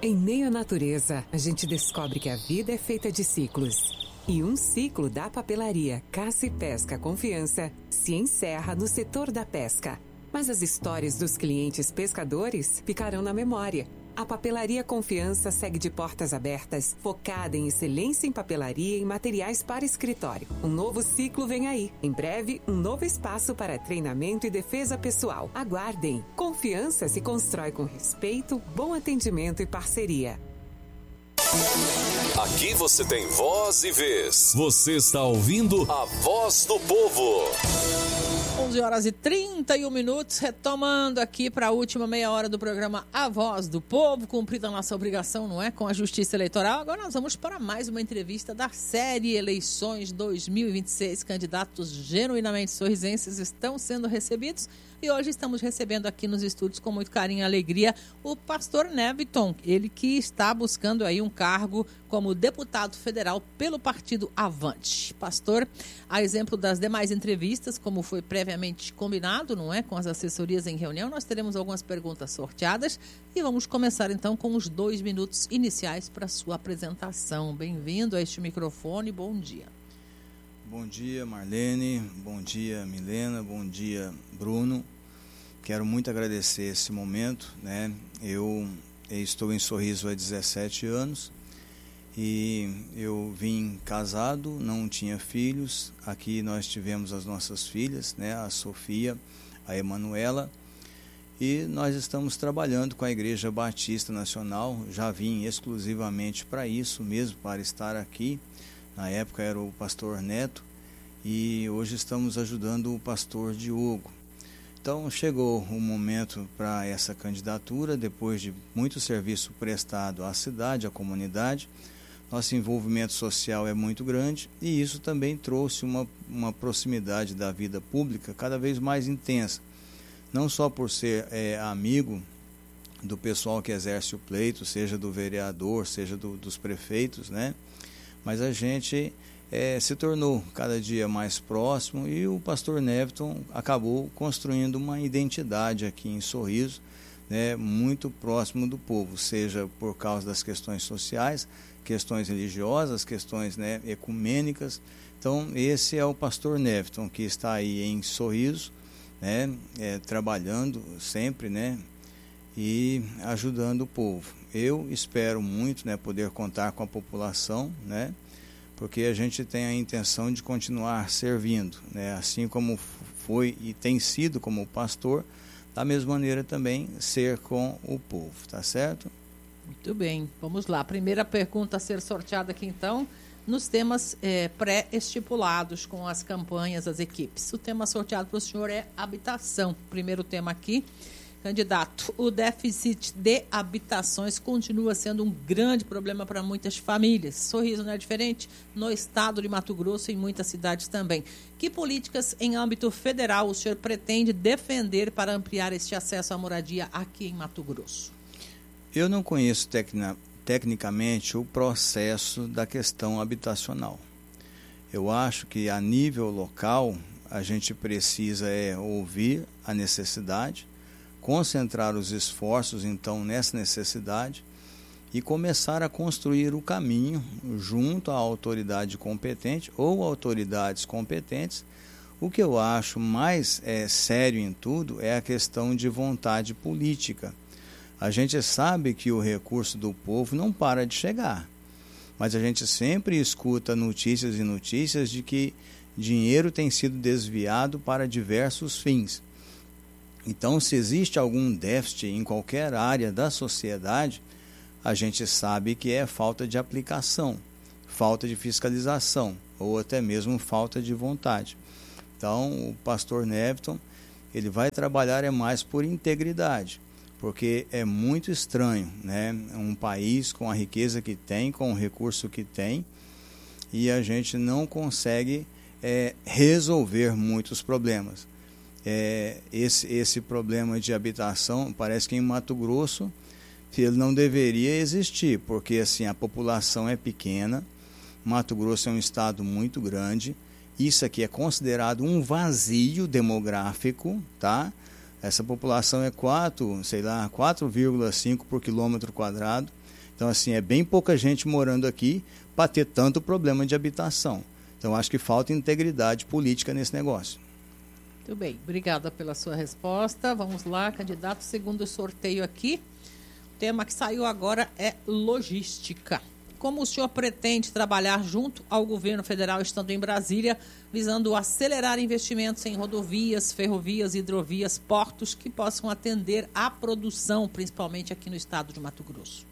Em meio à natureza, a gente descobre que a vida é feita de ciclos. E um ciclo da papelaria Caça e Pesca Confiança se encerra no setor da pesca. Mas as histórias dos clientes pescadores ficarão na memória. A Papelaria Confiança segue de portas abertas, focada em excelência em papelaria e materiais para escritório. Um novo ciclo vem aí. Em breve, um novo espaço para treinamento e defesa pessoal. Aguardem. Confiança se constrói com respeito, bom atendimento e parceria. Aqui você tem voz e vez. Você está ouvindo a Voz do Povo. 11h31, retomando aqui para a última meia hora do programa A Voz do Povo, cumprida a nossa obrigação, não é? Com a Justiça Eleitoral. Agora nós vamos para mais uma entrevista da série Eleições 2026. Candidatos genuinamente sorrisenses estão sendo recebidos e hoje estamos recebendo aqui nos estúdios com muito carinho e alegria o pastor Neviton, ele que está buscando aí um cargo como deputado federal pelo partido Avante. Pastor, a exemplo das demais entrevistas, como foi previamente combinado, não é, com as assessorias em reunião, nós teremos algumas perguntas sorteadas e vamos começar então com os 2 minutos iniciais para sua apresentação. Bem-vindo a este microfone, bom dia. Bom dia, Marlene, bom dia, Milena, bom dia, Bruno. Quero muito agradecer esse momento, né? Eu estou em Sorriso há 17 anos e eu vim casado, não tinha filhos. Aqui nós tivemos as nossas filhas, né? A Sofia, a Emanuela, e nós estamos trabalhando com a Igreja Batista Nacional. Já vim exclusivamente para isso mesmo, para estar aqui. Na época era o pastor Neto e hoje estamos ajudando o pastor Diogo. Então chegou o momento para essa candidatura, depois de muito serviço prestado à cidade, à comunidade. Nosso envolvimento social é muito grande e isso também trouxe uma proximidade da vida pública cada vez mais intensa. Não só por ser amigo do pessoal que exerce o pleito, seja do vereador, seja dos prefeitos, né? Mas a gente se tornou cada dia mais próximo e o pastor Neviton acabou construindo uma identidade aqui em Sorriso, né, muito próximo do povo, seja por causa das questões sociais, questões religiosas, questões, né, ecumênicas. Então esse é o pastor Neviton que está aí em Sorriso, né, trabalhando sempre, né, e ajudando o povo. Eu espero muito, né, poder contar com a população, né, porque a gente tem a intenção de continuar servindo, né, assim como foi e tem sido como pastor, da mesma maneira também ser com o povo, tá certo? Muito bem, vamos lá. Primeira pergunta a ser sorteada aqui então, nos temas pré-estipulados com as campanhas, as equipes. O tema sorteado para o senhor é habitação. Primeiro tema aqui. Candidato, o déficit de habitações continua sendo um grande problema para muitas famílias. Sorriso não é diferente? No estado de Mato Grosso e em muitas cidades também. Que políticas em âmbito federal o senhor pretende defender para ampliar este acesso à moradia aqui em Mato Grosso? Eu não conheço tecnicamente o processo da questão habitacional. Eu acho que a nível local a gente precisa ouvir a necessidade, concentrar os esforços, então, nessa necessidade e começar a construir o caminho junto à autoridade competente ou autoridades competentes. O que eu acho mais sério em tudo é a questão de vontade política. A gente sabe que o recurso do povo não para de chegar, mas a gente sempre escuta notícias e notícias de que dinheiro tem sido desviado para diversos fins. Então, se existe algum déficit em qualquer área da sociedade, a gente sabe que é falta de aplicação, falta de fiscalização ou até mesmo falta de vontade. Então, o pastor Neviton, ele vai trabalhar mais por integridade, porque é muito estranho, né? Um país com a riqueza que tem, com o recurso que tem, e a gente não consegue resolver muitos problemas. Esse problema de habitação, parece que em Mato Grosso ele não deveria existir, porque assim, a população é pequena, Mato Grosso é um estado muito grande, isso aqui é considerado um vazio demográfico, tá? Essa população é 4,5 por quilômetro quadrado. Então, assim, é bem pouca gente morando aqui para ter tanto problema de habitação. Então, acho que falta integridade política nesse negócio. Muito bem, obrigada pela sua resposta. Vamos lá, candidato, segundo sorteio aqui. O tema que saiu agora é logística. Como o senhor pretende trabalhar junto ao governo federal, estando em Brasília, visando acelerar investimentos em rodovias, ferrovias, hidrovias, portos que possam atender à produção, principalmente aqui no estado de Mato Grosso?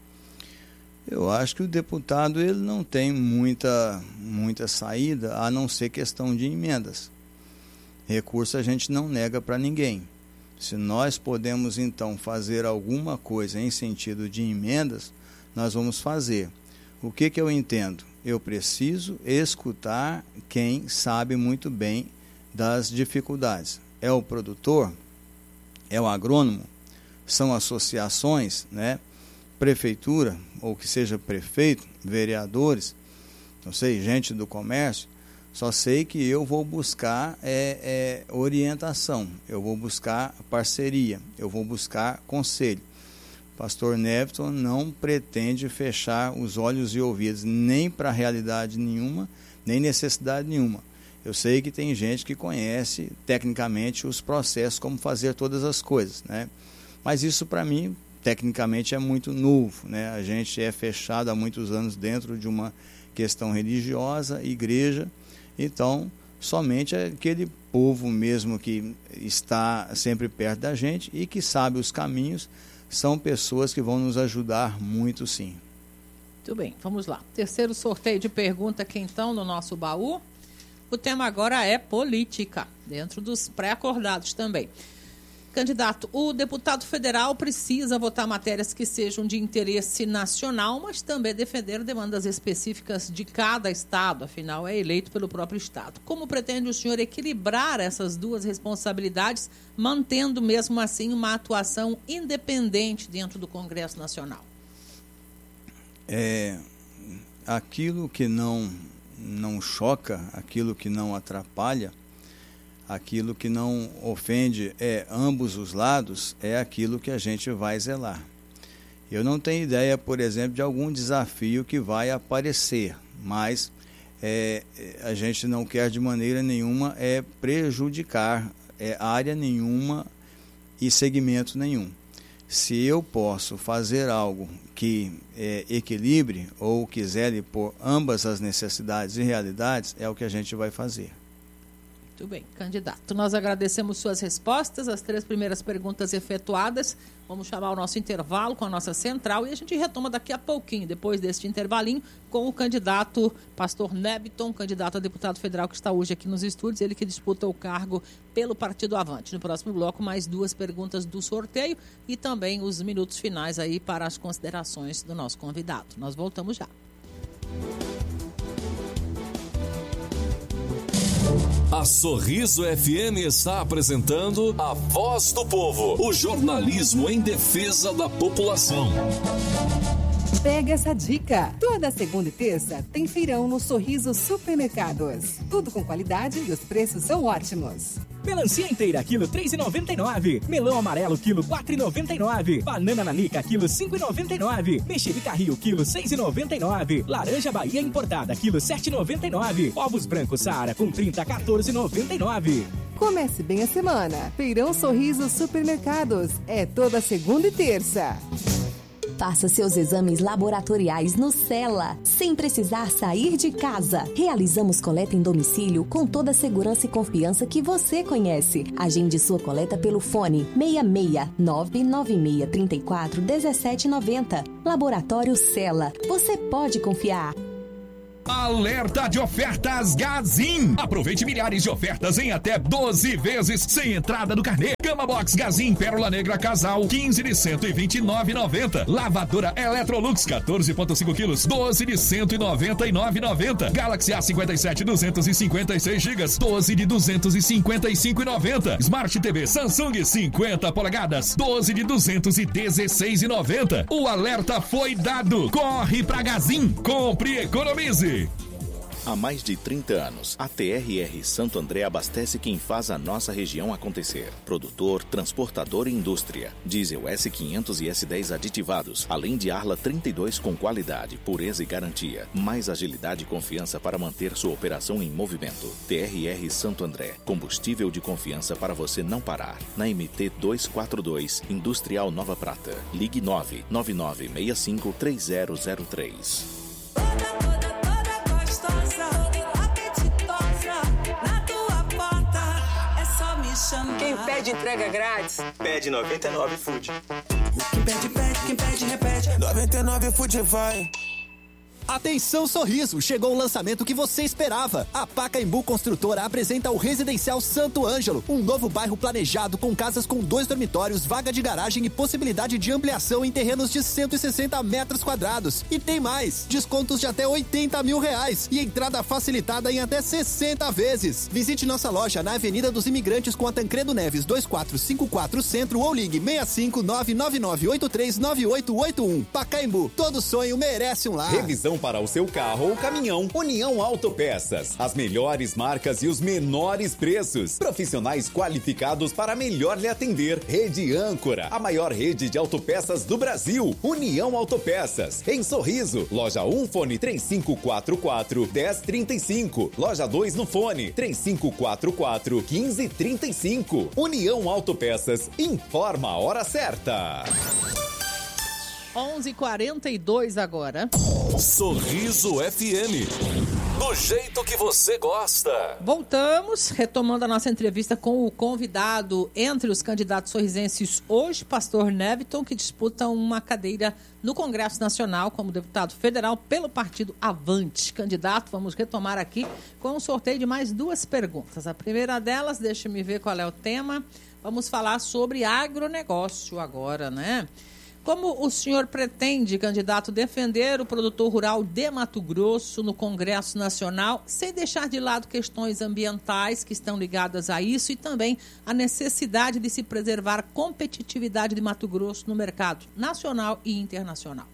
Eu acho que o deputado ele não tem muita saída, a não ser questão de emendas. Recurso a gente não nega para ninguém. Se nós podemos, então, fazer alguma coisa em sentido de emendas, nós vamos fazer. O que eu entendo? Eu preciso escutar quem sabe muito bem das dificuldades. É o produtor? É o agrônomo? São associações, né? Prefeitura, ou que seja prefeito, vereadores, não sei, gente do comércio. Só sei que eu vou buscar orientação, eu vou buscar parceria, eu vou buscar conselho. Pastor Neviton não pretende fechar os olhos e ouvidos nem para realidade nenhuma, nem necessidade nenhuma. Eu sei que tem gente que conhece tecnicamente os processos, como fazer todas as coisas, né? Mas isso para mim, tecnicamente, é muito novo, né? A gente é fechado há muitos anos dentro de uma questão religiosa, igreja, então somente aquele povo mesmo que está sempre perto da gente e que sabe os caminhos, são pessoas que vão nos ajudar muito, sim. Muito bem, vamos lá. Terceiro sorteio de pergunta aqui então no nosso baú. O tema agora é política, dentro dos pré-acordados também. Candidato, o deputado federal precisa votar matérias que sejam de interesse nacional, mas também defender demandas específicas de cada estado, afinal é eleito pelo próprio estado. Como pretende o senhor equilibrar essas duas responsabilidades, mantendo mesmo assim uma atuação independente dentro do Congresso Nacional? Aquilo que não choca, aquilo que não atrapalha, aquilo que não ofende ambos os lados, é aquilo que a gente vai zelar. Eu não tenho ideia, por exemplo, de algum desafio que vai aparecer, mas a gente não quer de maneira nenhuma prejudicar área nenhuma e segmento nenhum. Se eu posso fazer algo que equilibre ou quiser pôr ambas as necessidades e realidades, é o que a gente vai fazer. Muito bem, candidato. Nós agradecemos suas respostas, as 3 primeiras perguntas efetuadas. Vamos chamar o nosso intervalo com a nossa central e a gente retoma daqui a pouquinho, depois deste intervalinho, com o candidato Pastor Neviton, candidato a deputado federal que está hoje aqui nos estúdios, ele que disputa o cargo pelo Partido Avante. No próximo bloco, mais 2 perguntas do sorteio e também os minutos finais aí para as considerações do nosso convidado. Nós voltamos já. A Sorriso FM está apresentando A Voz do Povo, o jornalismo em defesa da população. Pega essa dica! Toda segunda e terça tem feirão no Sorriso Supermercados. Tudo com qualidade e os preços são ótimos. Melancia inteira, quilo R$ 3,99. Melão amarelo, quilo R$ 4,99. Banana nanica, quilo R$ 5,99. Mexerica Rio, quilo R$ 6,99. Laranja Bahia importada, quilo R$ 7,99. Ovos brancos Saara com 30, R$ 14,99. Comece bem a semana. Feirão Sorriso Supermercados. É toda segunda e terça. Faça seus exames laboratoriais no Cela, sem precisar sair de casa. Realizamos coleta em domicílio com toda a segurança e confiança que você conhece. Agende sua coleta pelo fone 66 996 34 1790. Laboratório Cela. Você pode confiar. Alerta de ofertas Gazin. Aproveite milhares de ofertas em até 12 vezes sem entrada do carnê. Cama Box Gazin Pérola Negra Casal 15 de 129,90. Lavadora Electrolux 14,5 quilos 12 de 199,90. Galaxy A57 256 GB 12 de 255,90. Smart TV Samsung 50 polegadas 12 de 216,90. O alerta foi dado. Corre pra Gazin. Compre e economize. Há mais de 30 anos, a TRR Santo André abastece quem faz a nossa região acontecer. Produtor, transportador e indústria. Diesel S500 e S10 aditivados, além de Arla 32 com qualidade, pureza e garantia. Mais agilidade e confiança para manter sua operação em movimento. TRR Santo André, combustível de confiança para você não parar. Na MT 242, Industrial Nova Prata. Ligue 999653003. Quem pede entrega grátis, pede 99 Food. Quem pede, quem pede, repete. 99 Food vai. Atenção Sorriso, chegou o lançamento que você esperava. A Pacaembu Construtora apresenta o Residencial Santo Ângelo, um novo bairro planejado com casas com 2 dormitórios, vaga de garagem e possibilidade de ampliação em terrenos de 160 metros quadrados. E tem mais, descontos de até R$80 mil e entrada facilitada em até 60 vezes. Visite nossa loja na Avenida dos Imigrantes com a Tancredo Neves 2454 Centro ou ligue 65999839881. Pacaembu, todo sonho merece um lar. Revisão para o seu carro ou caminhão. União Autopeças. As melhores marcas e os menores preços. Profissionais qualificados para melhor lhe atender. Rede Âncora, a maior rede de autopeças do Brasil. União Autopeças. Em Sorriso. Loja 1, fone 3544-1035. Loja 2 no fone 3544-1535. União Autopeças. Informa a hora certa. 11h42 agora. Sorriso FM. Do jeito que você gosta. Voltamos, retomando a nossa entrevista com o convidado entre os candidatos sorrisenses hoje, Pastor Neviton, que disputa uma cadeira no Congresso Nacional como deputado federal pelo partido Avante. Candidato, vamos retomar aqui com um sorteio de mais 2 perguntas. A primeira delas, deixa-me ver qual é o tema. Vamos falar sobre agronegócio agora, né? Como o senhor pretende, candidato, defender o produtor rural de Mato Grosso no Congresso Nacional, sem deixar de lado questões ambientais que estão ligadas a isso e também a necessidade de se preservar a competitividade de Mato Grosso no mercado nacional e internacional?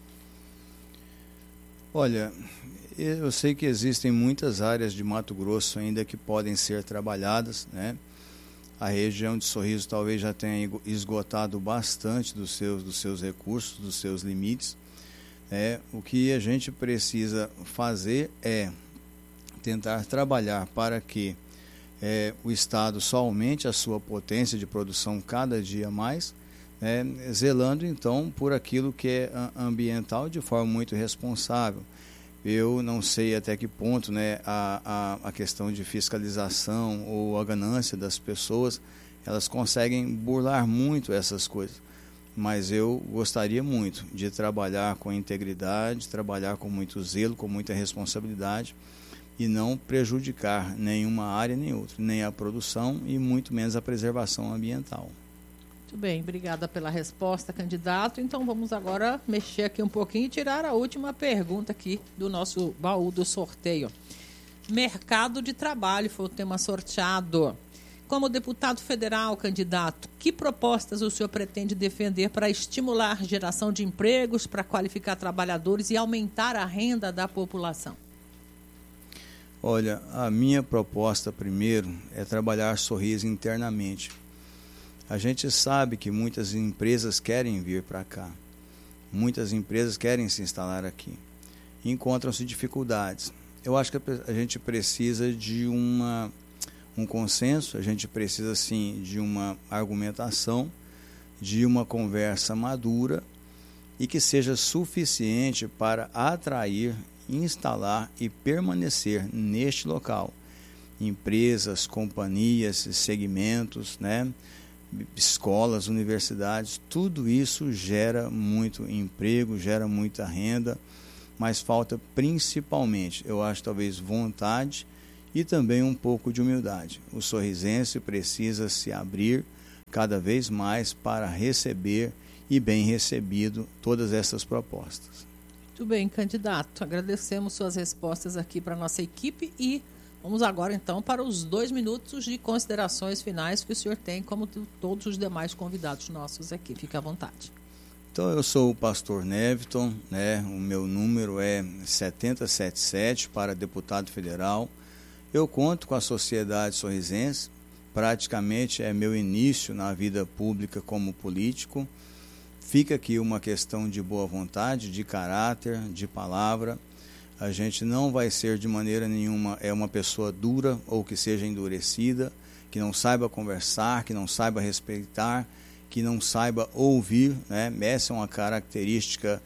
Olha, eu sei que existem muitas áreas de Mato Grosso ainda que podem ser trabalhadas, né? A região de Sorriso talvez já tenha esgotado bastante dos seus recursos, dos seus limites. O que a gente precisa fazer é tentar trabalhar para que o Estado só aumente a sua potência de produção cada dia mais, zelando então por aquilo que é ambiental de forma muito responsável. Eu não sei até que ponto, a questão de fiscalização ou a ganância das pessoas, elas conseguem burlar muito essas coisas. Mas eu gostaria muito de trabalhar com integridade, trabalhar com muito zelo, com muita responsabilidade e não prejudicar nenhuma área nem outra, nem a produção e muito menos a preservação ambiental. Muito bem, obrigada pela resposta, candidato. Então vamos agora mexer aqui um pouquinho e tirar a última pergunta aqui do nosso baú do sorteio. Mercado de trabalho foi o tema sorteado. Como deputado federal, candidato, que propostas o senhor pretende defender para estimular a geração de empregos, para qualificar trabalhadores e aumentar a renda da população? Olha, a minha proposta primeiro é trabalhar Sorriso internamente. A gente sabe que muitas empresas querem vir para cá, muitas empresas querem se instalar aqui, encontram-se dificuldades. Eu acho que a gente precisa de um consenso, a gente precisa sim de uma argumentação, de uma conversa madura e que seja suficiente para atrair, instalar e permanecer neste local. Empresas, companhias, segmentos, escolas, universidades, tudo isso gera muito emprego, gera muita renda, mas falta principalmente, eu acho, talvez vontade e também um pouco de humildade. O sorrisense precisa se abrir cada vez mais para receber e bem recebido todas essas propostas. Muito bem, candidato. Agradecemos suas respostas aqui para a nossa equipe e vamos agora, então, para os 2 minutos de considerações finais que o senhor tem, como todos os demais convidados nossos aqui. Fique à vontade. Então, eu sou o pastor Neviton, né? O meu número é 7077 para deputado federal. Eu conto com a Sociedade Sorrisense, praticamente é meu início na vida pública como político. Fica aqui uma questão de boa vontade, de caráter, de palavra. A gente não vai ser de maneira nenhuma uma pessoa dura ou que seja endurecida, que não saiba conversar, que não saiba respeitar, que não saiba ouvir, né? Essa é uma característica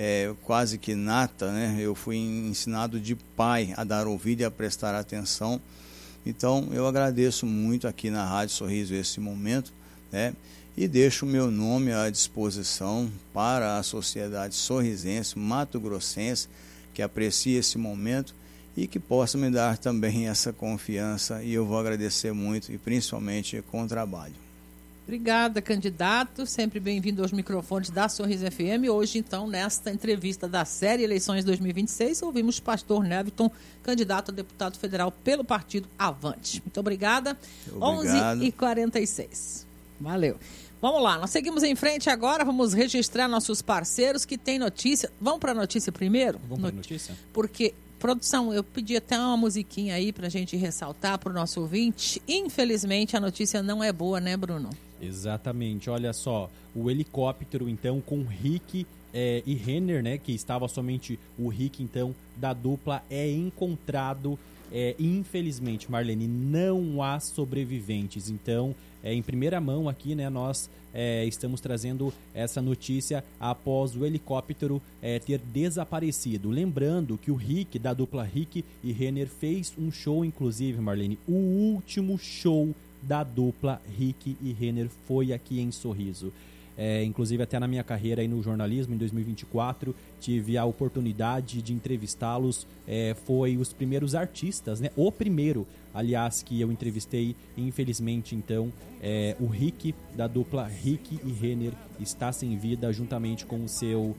quase que nata, né? Eu fui ensinado de pai a dar ouvido e a prestar atenção. Então, eu agradeço muito aqui na Rádio Sorriso esse momento, né? E deixo o meu nome à disposição para a sociedade sorrisense, mato-grossense, que aprecie esse momento e que possa me dar também essa confiança, e eu vou agradecer muito, e principalmente com o trabalho. Obrigada, candidato. Sempre bem-vindo aos microfones da Sorriso FM. Hoje, então, nesta entrevista da série Eleições 2026, ouvimos o pastor Neviton, candidato a deputado federal pelo partido Avante. Muito obrigada. Obrigado. 11h46. Valeu. Vamos lá, nós seguimos em frente agora, vamos registrar nossos parceiros que tem notícia. Vamos para a notícia primeiro? Vamos para a notícia? Porque, produção, eu pedi até uma musiquinha aí para a gente ressaltar para o nosso ouvinte. Infelizmente, a notícia não é boa, né, Bruno? Exatamente, olha só, o helicóptero então com Rick e Renner, né, que estava somente o Rick então da dupla, é encontrado, infelizmente, Marlene, não há sobreviventes, então em primeira mão aqui, né, nós estamos trazendo essa notícia após o helicóptero ter desaparecido. Lembrando que o Rick, da dupla Rick e Renner, fez um show, inclusive, Marlene, o último show da dupla Rick e Renner foi aqui em Sorriso. Inclusive até na minha carreira aí no jornalismo, em 2024, tive a oportunidade de entrevistá-los, foi os primeiros artistas, né? O primeiro, aliás, que eu entrevistei. Infelizmente, então, o Rick, da dupla Rick e Renner, está sem vida, juntamente com o seu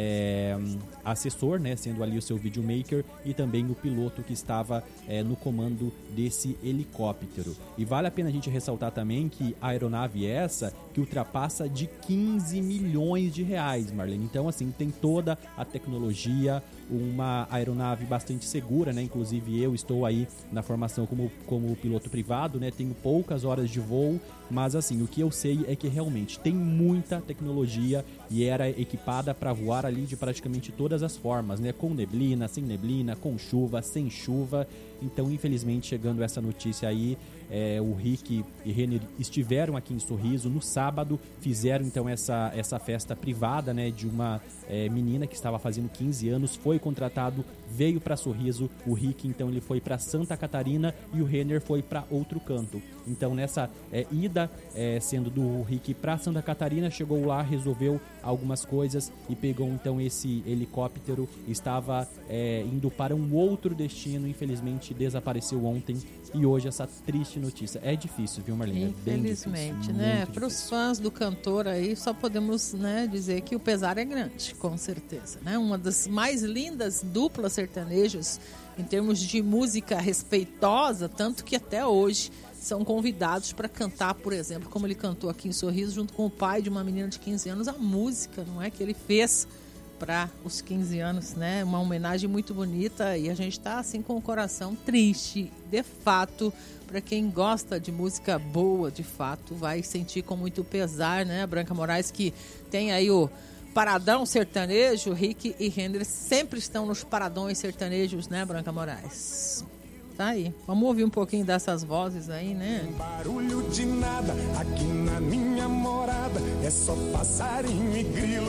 assessor, né, sendo ali o seu videomaker, e também o piloto que estava no comando desse helicóptero. E vale a pena a gente ressaltar também que a aeronave essa que ultrapassa de 15 milhões de reais, Marlene. Então, assim, tem toda a tecnologia, uma aeronave bastante segura, né? Inclusive eu estou aí na formação como piloto privado, né? Tenho poucas horas de voo, mas assim, o que eu sei é que realmente tem muita tecnologia e era equipada para voar ali de praticamente todas as formas, né? Com neblina, sem neblina, com chuva, sem chuva. Então, infelizmente, chegando essa notícia aí, o Rick e Renner estiveram aqui em Sorriso no sábado, fizeram então essa festa privada, né, de uma menina que estava fazendo 15 anos, foi contratado, veio para Sorriso. O Rick então ele foi para Santa Catarina e o Renner foi para outro canto. Então nessa ida, sendo do Rick para Santa Catarina, chegou lá, resolveu algumas coisas e pegou então esse helicóptero, estava indo para um outro destino, infelizmente desapareceu ontem. E hoje essa triste notícia. É difícil, viu, Marlene? Infelizmente, é bem difícil, né? Para os fãs do cantor aí, só podemos, né, dizer que o pesar é grande, com certeza, né? Uma das mais lindas duplas sertanejas em termos de música respeitosa, tanto que até hoje são convidados para cantar, por exemplo, como ele cantou aqui em Sorriso, junto com o pai de uma menina de 15 anos, a música, não é, que ele fez para os 15 anos, né? Uma homenagem muito bonita, e a gente está assim com o coração triste, de fato. Para quem gosta de música boa, de fato, vai sentir com muito pesar, né? A Branca Moraes, que tem aí o paradão sertanejo, Rick e Renner sempre estão nos paradões sertanejos, né, Branca Moraes? Tá aí. Vamos ouvir um pouquinho dessas vozes aí, né? Barulho de nada aqui na minha morada, é só passarinho e grilo.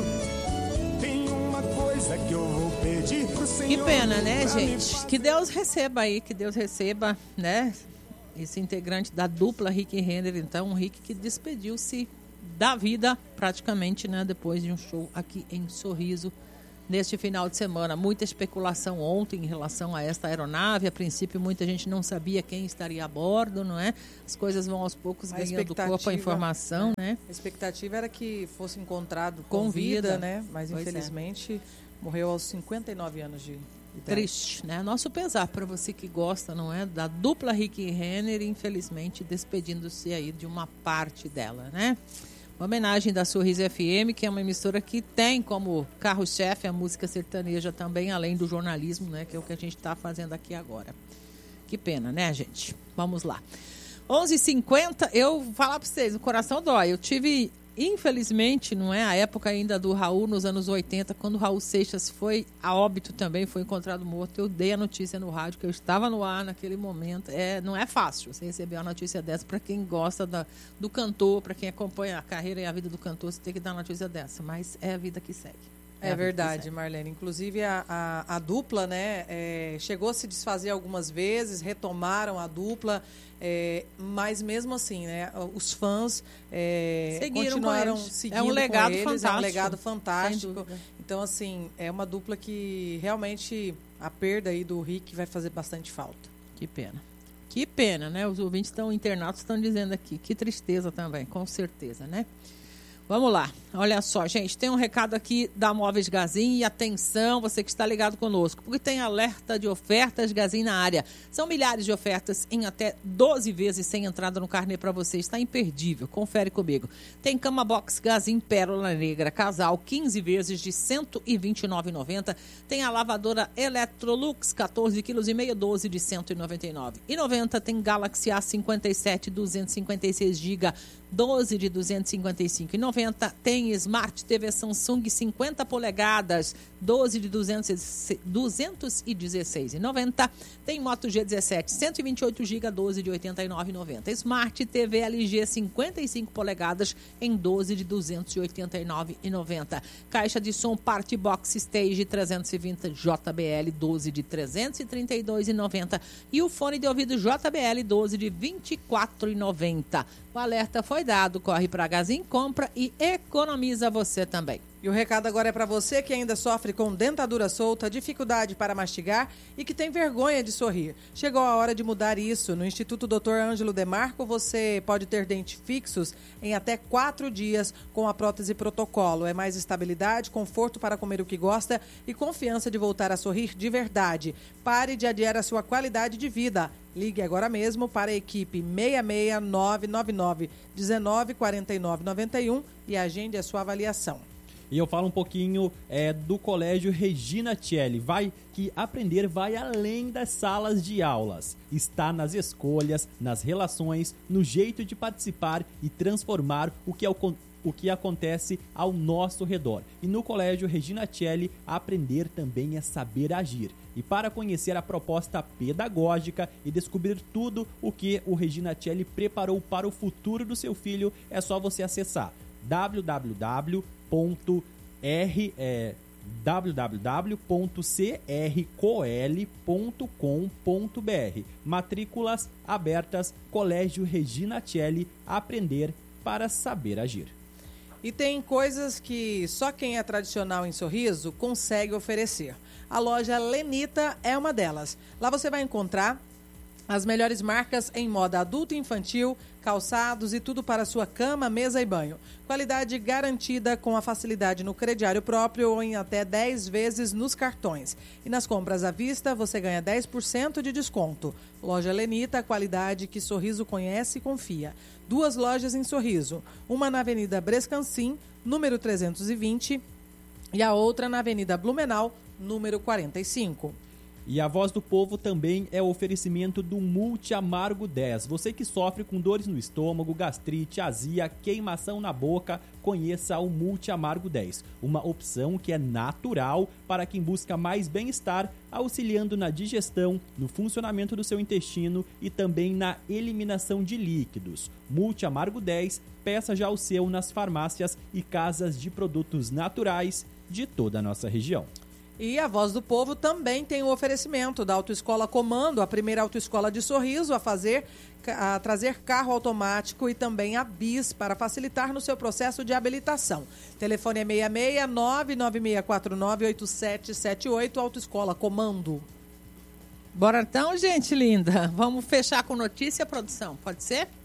Tem uma coisa que eu vou pedir pro Senhor. Que pena, né, gente? Que Deus receba aí, que Deus receba, né? Esse integrante da dupla Rick e Renner, então, um Rick que despediu-se da vida praticamente, né? Depois de um show aqui em Sorriso neste final de semana. Muita especulação ontem em relação a esta aeronave. A princípio, muita gente não sabia quem estaria a bordo, não é? As coisas vão aos poucos ganhando corpo a informação, né? A expectativa era que fosse encontrado com vida, né? Mas infelizmente morreu aos 59 anos de idade. Triste, né? Nosso pesar para você que gosta, não é? Da dupla Rick e Renner, infelizmente despedindo-se aí de uma parte dela, né? Homenagem da Sorriso FM, que é uma emissora que tem como carro-chefe a música sertaneja também, além do jornalismo, né? Que é o que a gente está fazendo aqui agora. Que pena, né, gente? Vamos lá. 11h50, eu vou falar para vocês, o coração dói. Eu tive, infelizmente, não é a época ainda do Raul, nos anos 80, quando o Raul Seixas foi a óbito também, foi encontrado morto. Eu dei a notícia no rádio, que eu estava no ar naquele momento. Não é fácil você receber uma notícia dessa. Para quem gosta do cantor, para quem acompanha a carreira e a vida do cantor, você tem que dar uma notícia dessa. Mas é a vida que segue. É verdade, Marlene. Inclusive, a dupla, né, chegou a se desfazer algumas vezes, retomaram a dupla, mas mesmo assim, né, os fãs continuaram seguindo com eles. É um legado fantástico. Então, assim, é uma dupla que realmente a perda aí do Rick vai fazer bastante falta. Que pena. Que pena, né? Os ouvintes internautas estão dizendo aqui. Que tristeza também, com certeza, né? Vamos lá, olha só, gente, tem um recado aqui da Móveis Gazin e atenção, você que está ligado conosco, porque tem alerta de ofertas Gazin na área. São milhares de ofertas em até 12 vezes sem entrada no carnê para você, está imperdível, confere comigo. Tem cama box Gazin Pérola Negra, casal, 15 vezes de R$ 129,90. Tem a lavadora Electrolux, 14,5 kg, 12 de R$ 199,90. Tem Galaxy A57, 256 GB, 12 de R$ 255,90. Tem Smart TV Samsung 50 polegadas, 12 de R$ 216,90. Tem Moto G17 128 GB, 12 de R$ 89,90. Smart TV LG 55 polegadas em 12 de R$ 289,90. Caixa de som Party Box Stage 320 JBL, 12 de R$ 332,90. E o fone de ouvido JBL 12 de R$ 24,90. O alerta foi dado, corre para a Gazin, compra e economiza você também. E o recado agora é para você que ainda sofre com dentadura solta, dificuldade para mastigar e que tem vergonha de sorrir. Chegou a hora de mudar isso. No Instituto Dr. Ângelo Demarco, você pode ter dentes fixos em até 4 dias com a prótese protocolo. É mais estabilidade, conforto para comer o que gosta e confiança de voltar a sorrir de verdade. Pare de adiar a sua qualidade de vida. Ligue agora mesmo para a equipe 66999 194991 e agende a sua avaliação. E eu falo um pouquinho do Colégio Regina Celli. Que aprender vai além das salas de aulas. Está nas escolhas, nas relações, no jeito de participar e transformar o que acontece ao nosso redor. E no Colégio Regina Celli, aprender também é saber agir. E para conhecer a proposta pedagógica e descobrir tudo o que o Regina Celli preparou para o futuro do seu filho, é só você acessar www.crcol.com.br. Matrículas abertas, Colégio Regina Celli, aprender para saber agir. E tem coisas que só quem é tradicional em Sorriso consegue oferecer. A loja Lenita é uma delas. Lá você vai encontrar as melhores marcas em moda adulto e infantil, calçados e tudo para sua cama, mesa e banho. Qualidade garantida com a facilidade no crediário próprio ou em até 10 vezes nos cartões. E nas compras à vista, você ganha 10% de desconto. Loja Lenita, qualidade que Sorriso conhece e confia. 2 lojas em Sorriso. Uma na Avenida Brescancim, número 320, e a outra na Avenida Blumenau, número 45. E a Voz do Povo também é o oferecimento do Multi Amargo 10. Você que sofre com dores no estômago, gastrite, azia, queimação na boca, conheça o Multi Amargo 10. Uma opção que é natural para quem busca mais bem-estar, auxiliando na digestão, no funcionamento do seu intestino e também na eliminação de líquidos. Multi Amargo 10, peça já o seu nas farmácias e casas de produtos naturais de toda a nossa região. E a Voz do Povo também tem o oferecimento da Autoescola Comando, a primeira autoescola de Sorriso a trazer carro automático e também a BIS para facilitar no seu processo de habilitação. Telefone é 669-9649-8778, Autoescola Comando. Bora então, gente linda. Vamos fechar com notícia, produção, pode ser?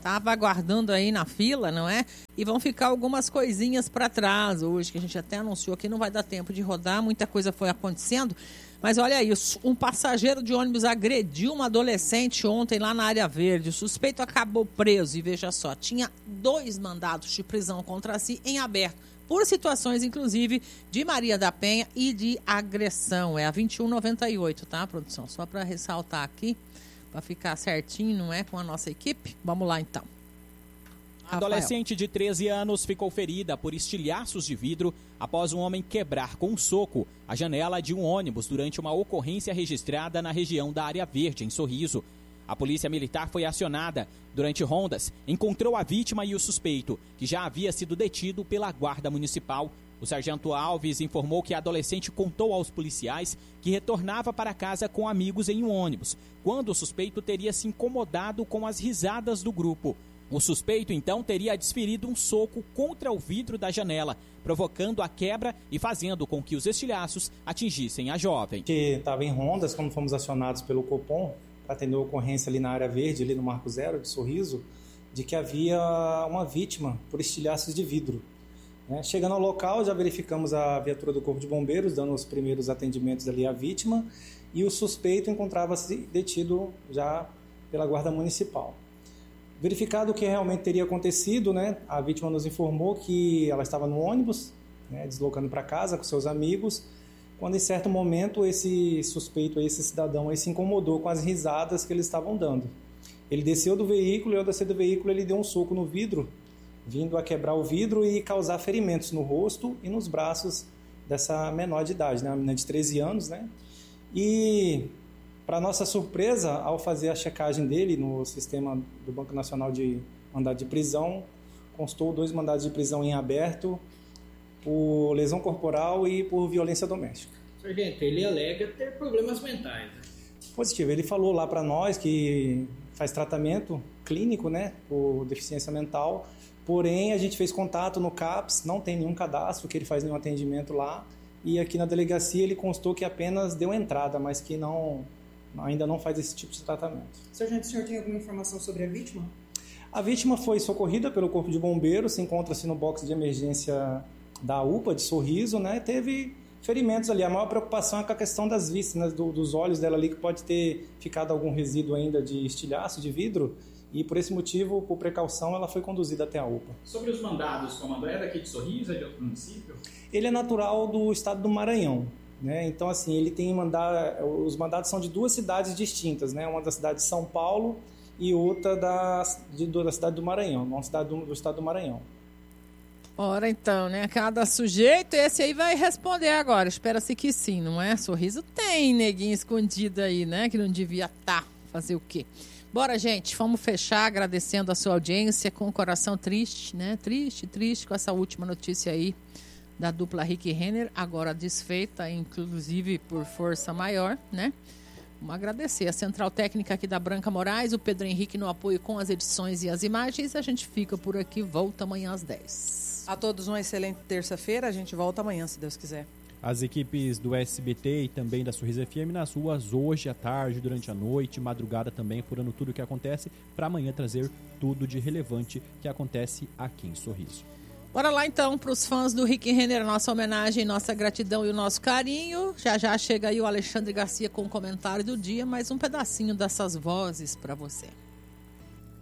Tava aguardando aí na fila, não é? E vão ficar algumas coisinhas para trás hoje, que a gente até anunciou que não vai dar tempo de rodar, muita coisa foi acontecendo. Mas olha isso, um passageiro de ônibus agrediu uma adolescente ontem lá na área verde. O suspeito acabou preso e veja só, tinha 2 mandados de prisão contra si em aberto, por situações, inclusive, de Maria da Penha e de agressão. É a 2198, tá, produção? Só para ressaltar aqui, para ficar certinho, não é, com a nossa equipe. Vamos lá, então. A adolescente de 13 anos ficou ferida por estilhaços de vidro após um homem quebrar com um soco a janela de um ônibus durante uma ocorrência registrada na região da Área Verde, em Sorriso. A polícia militar foi acionada. Durante rondas, encontrou a vítima e o suspeito, que já havia sido detido pela Guarda Municipal. O sargento Alves informou que a adolescente contou aos policiais que retornava para casa com amigos em um ônibus, quando o suspeito teria se incomodado com as risadas do grupo. O suspeito, então, teria desferido um soco contra o vidro da janela, provocando a quebra e fazendo com que os estilhaços atingissem a jovem. Que estava em rondas, quando fomos acionados pelo Copom, para atender a ocorrência ali na área verde, ali no Marco Zero de Sorriso, de que havia uma vítima por estilhaços de vidro. Chegando ao local, já verificamos a viatura do Corpo de Bombeiros, dando os primeiros atendimentos ali à vítima, e o suspeito encontrava-se detido já pela Guarda Municipal. Verificado o que realmente teria acontecido, a vítima nos informou que ela estava no ônibus, deslocando para casa com seus amigos, quando em certo momento esse suspeito, esse cidadão, se incomodou com as risadas que eles estavam dando. Ele desceu do veículo e ao descer do veículo ele deu um soco no vidro, vindo a quebrar o vidro e causar ferimentos no rosto e nos braços dessa menor de idade, uma menina de 13 anos. E, para nossa surpresa, ao fazer a checagem dele no sistema do Banco Nacional de Mandado de Prisão, constou 2 mandados de prisão em aberto por lesão corporal e por violência doméstica. Sargento, ele alega ter problemas mentais. Positivo, ele falou lá para nós que faz tratamento clínico, por deficiência mental, porém a gente fez contato no CAPS, não tem nenhum cadastro que ele faz nenhum atendimento lá, e aqui na delegacia ele constou que apenas deu entrada, mas que ainda não faz esse tipo de tratamento. Sargento, o senhor tem alguma informação sobre a vítima? A vítima foi socorrida pelo Corpo de Bombeiros, se encontra-se no box de emergência da UPA de Sorriso, teve ferimentos ali. A maior preocupação é com a questão das vistas, dos olhos dela ali, que pode ter ficado algum resíduo ainda de estilhaço, de vidro, e por esse motivo, por precaução, ela foi conduzida até a UPA. Sobre os mandados, comandante, é daqui de Sorriso, é de outro município? Ele é natural do estado do Maranhão, então assim, ele tem os mandados são de 2 cidades distintas, uma da cidade de São Paulo e outra da cidade do Maranhão, uma cidade do estado do Maranhão. Ora então, cada sujeito, esse aí vai responder agora, espera-se que sim, não é? Sorriso tem neguinho escondido aí, que não devia estar, fazer o quê? Bora, gente, vamos fechar agradecendo a sua audiência, com o coração triste, triste com essa última notícia aí da dupla Rick Renner, agora desfeita, inclusive por força maior, Vamos agradecer a Central Técnica aqui da Branca Moraes, o Pedro Henrique no apoio com as edições e as imagens. A gente fica por aqui, volta amanhã às 10. A todos uma excelente terça-feira, a gente volta amanhã, se Deus quiser. As equipes do SBT e também da Sorriso FM nas ruas hoje à tarde, durante a noite, madrugada também, apurando tudo o que acontece, para amanhã trazer tudo de relevante que acontece aqui em Sorriso. Bora lá então para os fãs do Rick Renner, nossa homenagem, nossa gratidão e o nosso carinho. Já chega aí o Alexandre Garcia com o comentário do dia, mais um pedacinho dessas vozes para você.